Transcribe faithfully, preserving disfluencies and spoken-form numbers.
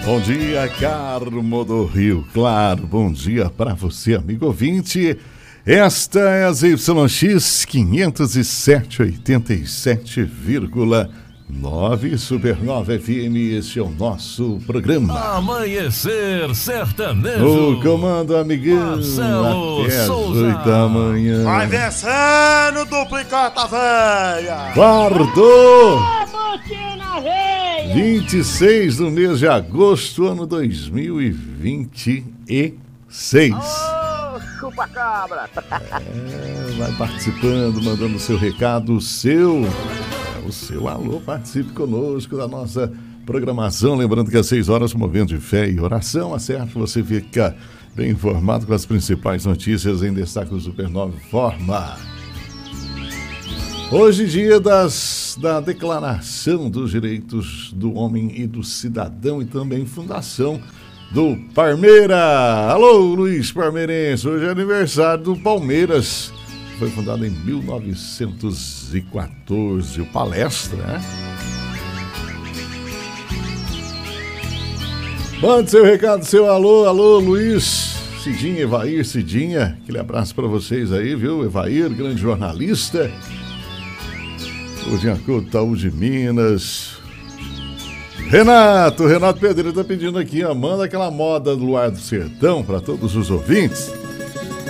Bom dia, Carmo do Rio Claro. Bom dia para você, amigo ouvinte. Esta é a Y X quinhentos e sete, oitenta e sete vírgula nove Supernova F M. Este é o nosso programa Amanhecer Sertanejo. O comando amigão Marcelo até as Souza. oito da manhã. Vai descendo, duplicata véia. Quarto, vinte e seis do mês de agosto, ano dois mil e vinte e seis. Ô, chupa-cabra. É, vai participando, mandando o seu recado, o seu, é, o seu alô, participe conosco da nossa programação. Lembrando que às seis horas, movendo de fé e oração, acerta, você fica bem informado com as principais notícias em destaque do Supernova Informa. Hoje, dia das, da Declaração dos Direitos do Homem e do Cidadão e também fundação do Parmeira. Alô, Luiz Parmeirense, hoje é aniversário do Palmeiras. Foi fundado em mil novecentos e quatorze, o Palestra, né? Mande seu recado, seu alô, alô, Luiz, Cidinha, Evair, Cidinha, aquele abraço para vocês aí, viu? Evair, grande jornalista. O Diaco Taú de Minas. Renato, Renato Pedreiro tá pedindo aqui, ó, manda aquela moda do Luar do Sertão para todos os ouvintes.